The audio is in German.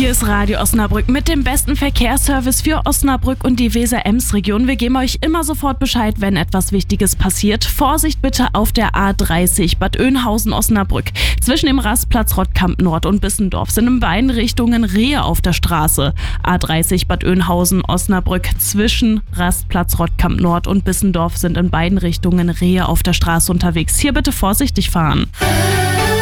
Hier ist Radio Osnabrück mit dem besten Verkehrsservice für Osnabrück und die Weser-Ems-Region. Wir geben euch immer sofort Bescheid, wenn etwas Wichtiges passiert. Vorsicht bitte auf der A30 Bad Oeynhausen-Osnabrück. Zwischen dem Rastplatz Rottkamp Nord und Bissendorf sind in beiden Richtungen Rehe auf der Straße. A30 Bad Oeynhausen-Osnabrück. Zwischen Rastplatz Rottkamp Nord und Bissendorf sind in beiden Richtungen Rehe auf der Straße unterwegs. Hier bitte vorsichtig fahren.